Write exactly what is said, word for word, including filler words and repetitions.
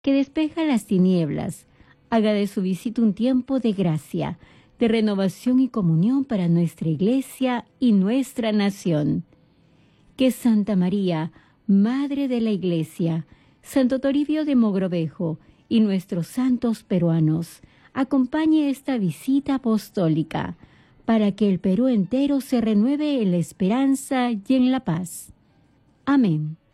que despeja las tinieblas, haga de su visita un tiempo de gracia, de renovación y comunión para nuestra Iglesia y nuestra nación. Que Santa María, Madre de la Iglesia, Santo Toribio de Mogrovejo y nuestros santos peruanos, acompañe esta visita apostólica, para que el Perú entero se renueve en la esperanza y en la paz. Amén.